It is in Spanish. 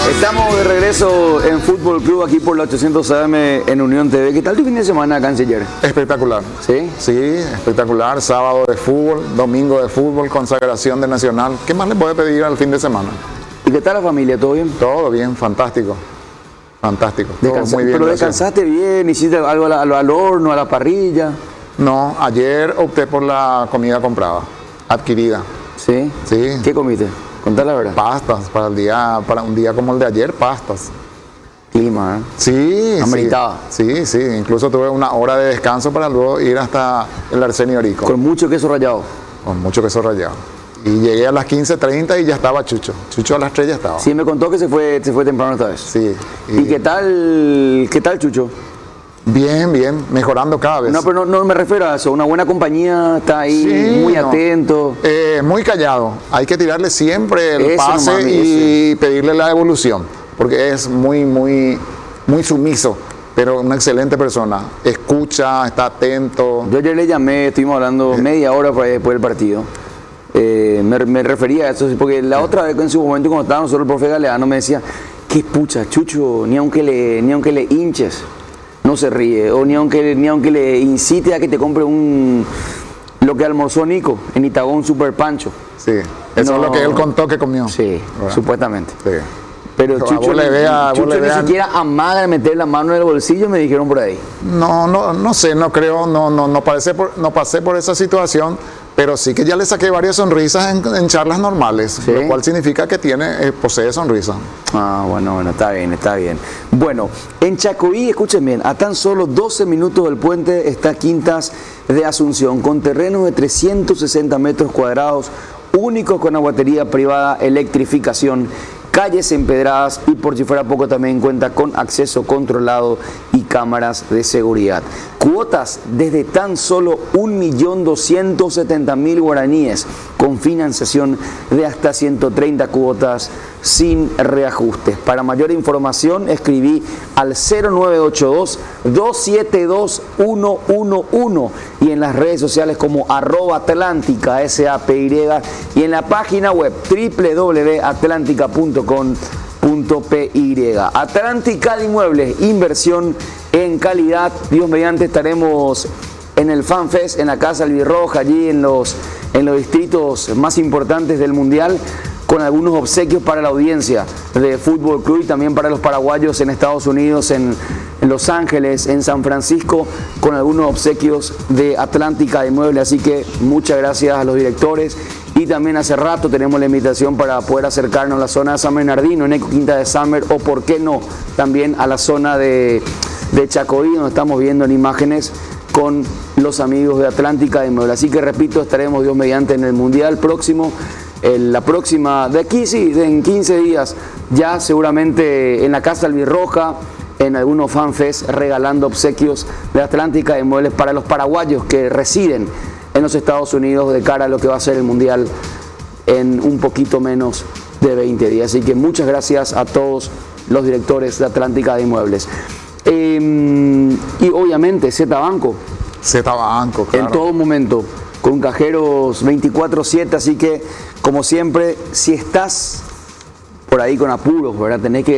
Estamos de regreso en Fútbol Club aquí por la 800 AM en Unión TV. ¿Qué tal tu fin de semana, canciller? Espectacular. ¿Sí? Sí, espectacular. Sábado de fútbol, domingo de fútbol, consagración de Nacional. ¿Qué más le puede pedir al fin de semana? ¿Y qué tal la familia? ¿Todo bien? Todo bien, fantástico. Fantástico. Todo muy bien. ¿Pero gracias. descansaste bien? ¿Hiciste algo al horno, a la parrilla? No, ayer opté por la comida comprada, adquirida. ¿Sí? Sí. ¿Qué comiste? Contá la verdad. Pastas, para un día como el de ayer, pastas. Clima, ¿eh? Sí, Ameritaba. sí, sí. Incluso tuve una hora de descanso para luego ir hasta el Arsenio Orico. Con mucho queso rallado. Con mucho queso rallado. Y llegué a las 15:30 y ya estaba Chucho. Chucho a las 3 ya estaba. Sí, me contó que se fue temprano esta vez. Sí. ¿Y qué tal, Chucho? Bien, bien, mejorando cada vez. No, pero no me refiero a eso. Una buena compañía, está ahí, Sí, muy no. atento. Muy callado. Hay que tirarle siempre el Eso pase nomás, y pedirle la evolución. Porque es muy sumiso, pero una excelente persona. Escucha, está atento. Yo ayer le llamé, estuvimos hablando media hora después del partido. Me refería a eso, porque la otra vez en su momento cuando estaba nosotros el profe Galeano me decía, qué pucha, Chucho, ni aunque le hinches, no se ríe, o ni aunque le incite a que te compre lo que almorzó Nico en Itagón Super Pancho. Sí, eso es lo que él contó que comió. Sí, ¿verdad? Supuestamente. Sí. Pero Chucho ni siquiera amaga de meter la mano en el bolsillo, me dijeron por ahí. No sé, no creo, no pasé por esa situación, pero sí que ya le saqué varias sonrisas en charlas normales, ¿Sí? lo cual significa que posee sonrisa. Ah, bueno, está bien. Bueno, en Chacoí, escuchen bien, a tan solo 12 minutos del puente está Quintas de Asunción, con terrenos de 360 metros cuadrados, únicos con aguatería privada, electrificación, calles empedradas y por si fuera poco también cuenta con acceso controlado y cámaras de seguridad. Cuotas desde tan solo 1.270.000 guaraníes con financiación de hasta 130 cuotas sin reajustes. Para mayor información escribí al 0982-272-111 y en las redes sociales como @Atlántica SAPY y en la página web www.atlantica.com.py. Atlántica de Inmuebles, inversión en calidad. Dios mediante estaremos en el FanFest, en la Casa Albirroja, allí en los distritos más importantes del Mundial, con algunos obsequios para la audiencia de Fútbol Club y también para los paraguayos en Estados Unidos, en Los Ángeles, en San Francisco, con algunos obsequios de Atlántica de Inmuebles. Así que muchas gracias a los directores. Y también hace rato tenemos la invitación para poder acercarnos a la zona de San Bernardino, en Eco Quinta de Summer, o por qué no, también a la zona de Chacoí, donde estamos viendo en imágenes con los amigos de Atlántica de Inmuebles. Así que repito, estaremos Dios mediante en el Mundial próximo. La próxima, de aquí sí, en 15 días, ya seguramente en la Casa Albirroja, en algunos FanFest, regalando obsequios de Atlántica de Inmuebles para los paraguayos que residen en los Estados Unidos de cara a lo que va a ser el Mundial en un poquito menos de 20 días. Así que muchas gracias a todos los directores de Atlántica de Inmuebles. Y obviamente Z Banco, Banco, claro. en todo momento, con cajeros 24/7, así que como siempre, si estás por ahí con apuros, ¿verdad? Tenés que